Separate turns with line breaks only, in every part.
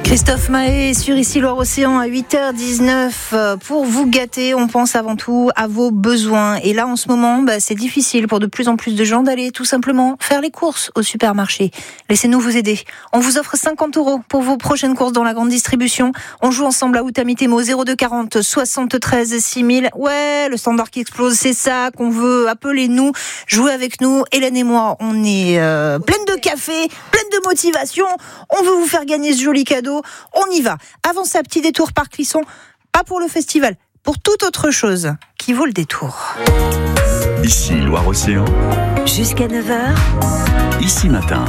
Christophe Mahé sur Ici Loire-Océan à 8h19. Pour vous gâter, on pense avant tout à vos besoins. Et là, en ce moment, c'est difficile pour de plus en plus de gens d'aller tout simplement faire les courses au supermarché. Laissez-nous vous aider. On vous offre 50 € pour vos prochaines courses dans la grande distribution. On joue ensemble à Outamitemo 02 40 73 6000. Ouais, le standard qui explose, c'est ça qu'on veut. Appelez-nous, jouez avec nous. Hélène et moi, on est pleine de café, pleine de motivation. On veut vous faire gagner ce joli cadeau. On y va. Avant ça, petit détour par Clisson, pas pour le festival, pour toute autre chose qui vaut le détour.
Ici Loire-Océan.
Jusqu'à 9h.
Ici Matin.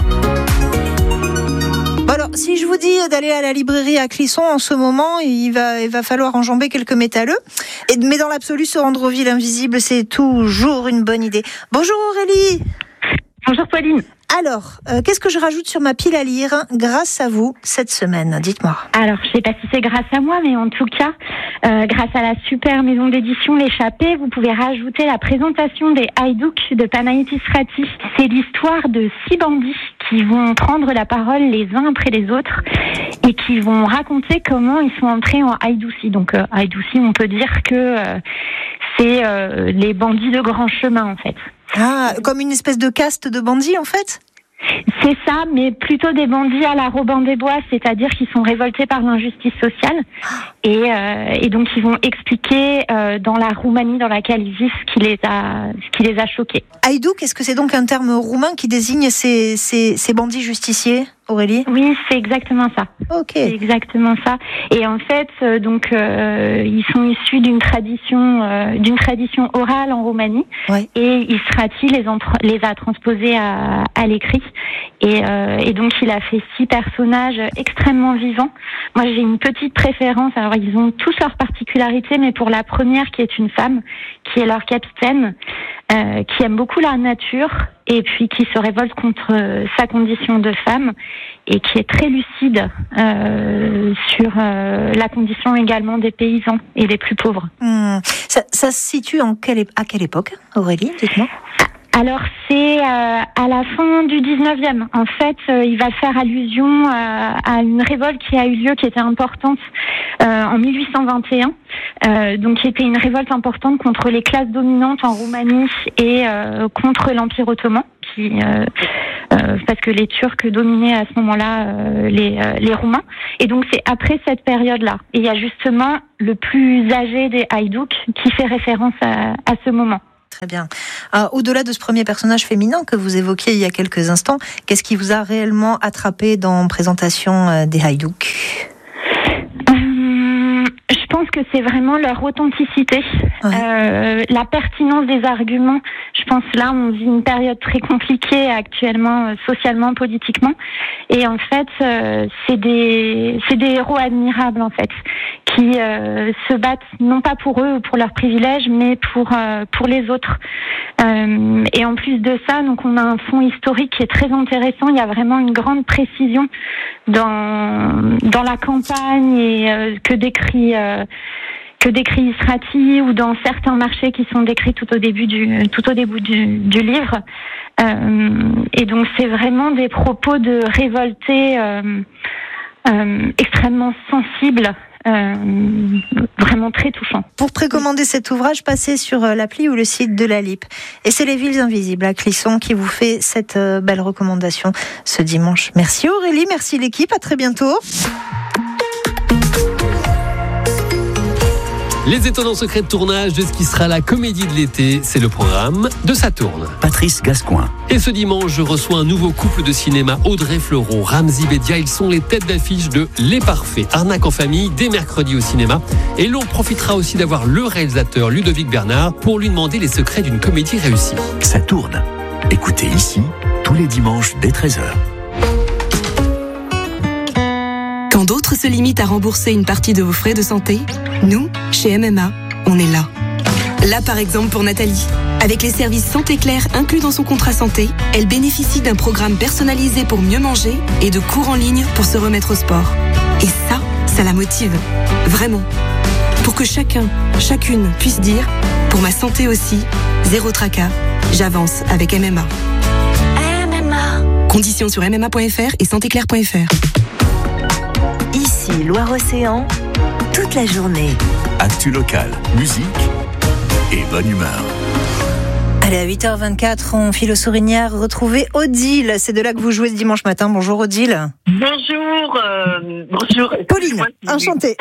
Alors, si je vous dis d'aller à la librairie à Clisson en ce moment, il va falloir enjamber quelques métalleux. Mais dans l'absolu, se rendre aux villes invisibles, c'est toujours une bonne idée. Bonjour Aurélie.
Bonjour Pauline.
Alors, qu'est-ce que je rajoute sur ma pile à lire grâce à vous cette semaine ? Dites-moi.
Alors, je sais pas si c'est grâce à moi, mais en tout cas, grâce à la super maison d'édition L'Échappée, vous pouvez rajouter la présentation des Haïdouks de Panayotis Frati. C'est l'histoire de 6 bandits qui vont prendre la parole les uns après les autres et qui vont raconter comment ils sont entrés en Haïdoussi. Donc, Haïdoussi, on peut dire que c'est les bandits de grand chemin, en fait.
Ah, comme une espèce de caste de bandits, en fait ?
C'est ça, mais plutôt des bandits à la Robin des Bois, c'est-à-dire qu'ils sont révoltés par l'injustice sociale et donc ils vont expliquer dans la Roumanie dans laquelle ils vivent ce qui les a choqués.
Haïdouk, est-ce que c'est donc un terme roumain qui désigne ces bandits justiciers, Aurélie ?
Oui, c'est exactement ça.
Ok.
C'est exactement ça. Et en fait, ils sont issus d'une tradition orale en Roumanie. Ouais. Et Israti les a transposés à l'écrit. Et donc, il a fait 6 personnages extrêmement vivants. Moi, j'ai une petite préférence. Alors, ils ont tous leurs particularités, mais pour la première, qui est une femme, qui est leur capitaine, qui aime beaucoup la nature et puis qui se révolte contre sa condition de femme et qui est très lucide sur la condition également des paysans et des plus pauvres.
Ça se situe à quelle époque, Aurélie ? Dites-moi.
Alors, c'est à la fin du 19e. En fait, il va faire allusion à une révolte qui a eu lieu, qui était importante en 1821. Donc, qui était une révolte importante contre les classes dominantes en Roumanie et contre l'Empire ottoman, parce que les Turcs dominaient à ce moment-là les Roumains. Et donc, c'est après cette période-là. Et il y a justement le plus âgé des Haïdouks qui fait référence à ce moment.
Très bien. Au-delà de ce premier personnage féminin que vous évoquiez il y a quelques instants, qu'est-ce qui vous a réellement attrapé dans Présentation des Haïdouks ?
Je pense que c'est vraiment leur authenticité, la pertinence des arguments. Je pense là, on vit une période très compliquée actuellement, socialement, politiquement, et en fait, c'est des héros admirables en fait, qui se battent non pas pour eux ou pour leurs privilèges, mais pour les autres. Et en plus de ça, donc on a un fond historique qui est très intéressant. Il y a vraiment une grande précision dans la campagne et que décrit Israti, ou dans certains marchés qui sont décrits tout au début du livre. Et donc c'est vraiment des propos de révoltés extrêmement sensibles. Vraiment très touchant.
Pour précommander cet ouvrage, passez sur l'appli ou le site de la LIP. Et c'est Les Villes Invisibles à Clisson qui vous fait cette belle recommandation ce dimanche. Merci Aurélie, merci l'équipe, à très bientôt.
Les étonnants secrets de tournage de ce qui sera la comédie de l'été, c'est le programme de Ça tourne.
Patrice Gascoin.
Et ce dimanche, je reçois un nouveau couple de cinéma, Audrey Fleurot, Ramzy Bedia. Ils sont les têtes d'affiche de Les Parfaits, arnaque en famille, dès mercredi au cinéma. Et l'on profitera aussi d'avoir le réalisateur Ludovic Bernard pour lui demander les secrets d'une comédie réussie.
Ça tourne. Écoutez ici, tous les dimanches dès 13h.
Quand d'autres se limitent à rembourser une partie de vos frais de santé, nous, chez MMA, on est là. Là, par exemple, pour Nathalie. Avec les services Santé Claire inclus dans son contrat santé, elle bénéficie d'un programme personnalisé pour mieux manger et de cours en ligne pour se remettre au sport. Et ça la motive. Vraiment. Pour que chacune puisse dire, pour ma santé aussi, zéro tracas, j'avance avec MMA. MMA. Conditions sur mma.fr et santéclaire.fr. Ici
RSI Loire-Océan, toute la journée.
Actu locale, musique et bonne humeur.
Allez, à 8h24, on file aux Sourinières retrouver Odile. C'est de là que vous jouez ce dimanche matin. Bonjour Odile.
Bonjour.
Pauline, enchantée.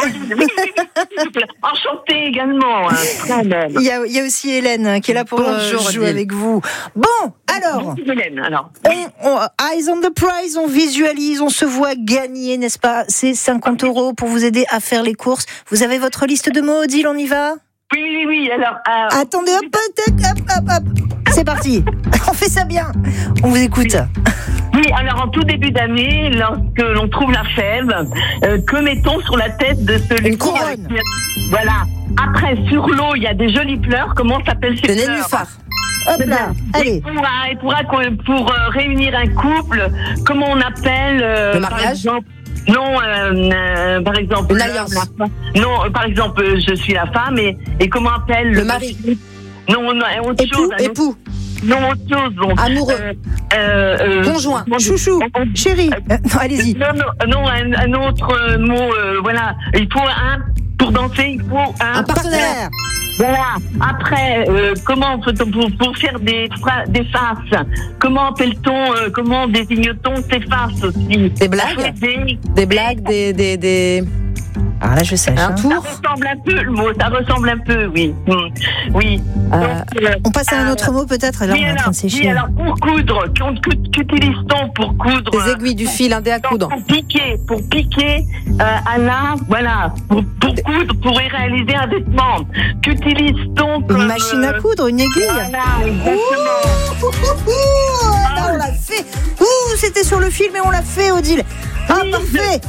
Enchantée également.
Il y a aussi Hélène qui est là pour jouer avec vous. Bon, alors.
Hélène, alors.
Eyes on the prize, on visualise, on se voit gagner, n'est-ce pas? C'est 50 € pour vous aider à faire les courses. Vous avez votre liste de mots, Odile, on y va?
Oui, alors...
Attendez, hop. C'est parti. On fait ça bien. On vous écoute.
Oui, alors en tout début d'année, lorsque l'on trouve la fève, que mettons sur la tête de celui...
Une couronne.
Voilà. Après, sur l'eau, il y a des jolies fleurs. Comment s'appellent ces fleurs?
Le nénuphar. Hop là, allez.
Pour réunir un couple, comment on appelle...
le mariage?
Non, par exemple...
Une alliance.
Non, par exemple, je suis la femme et comment appelle...
Le mari.
Non, autre chose.
Époux.
Non, autre chose. Bon.
Amoureux. Conjoint. Chouchou. Chéri. Non, allez-y.
Non, un autre mot. Voilà. Il faut pour danser, il faut
un partenaire.
Voilà. Après, comment pour faire des faces, comment appelle-t-on, comment désigne-t-on ces faces aussi?
Des blagues. Des blagues, des. Alors là, je sais.
Un tour. Ça ressemble un peu le mot. Ça ressemble un peu, oui. Oui.
On passe à un autre mot peut-être. Là, on est en train de sécher.
Oui, alors pour coudre, qu'utilise-t-on pour coudre?
Des aiguilles, du fil, un dé à coudre.
Pour piquer à la, voilà, pour coudre, pour réaliser un vêtement. Qu'utilise-t-on comme...
Une machine à coudre, une aiguille.
Voilà, exactement.
Là, on l'a fait. C'était sur le fil, mais on l'a fait, Odile.
Oui,
parfait.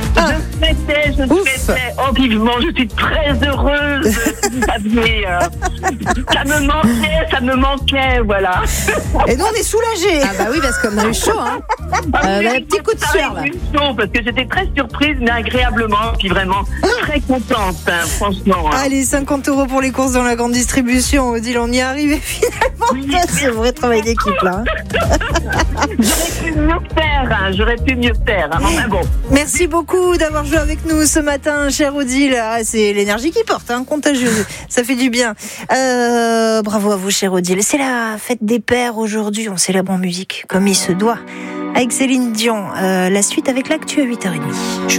Je souhaitais. Oh, vivement, je suis très heureuse. Vous saviez, ça me manquait, voilà.
Et nous, on est soulagés.
Ah bah oui, parce qu'on a eu chaud, hein. On a un petit coup de sueur, là.
Chaud, parce que j'étais très surprise, mais agréablement, puis vraiment très contente, franchement.
Allez, 50 € pour les courses dans la grande distribution, Odile, on y est arrivé finalement. Oui, c'est un vrai travail d'équipe, là.
J'aurais pu mieux faire. Enfin, bon.
Merci beaucoup d'avoir joué avec nous ce matin, cher Odile. C'est l'énergie qui porte, contagieuse. Ça fait du bien. Bravo à vous, cher Odile. C'est la fête des pères aujourd'hui. On célèbre en musique, comme il se doit. Avec Céline Dion. La suite avec l'actu à 8h30.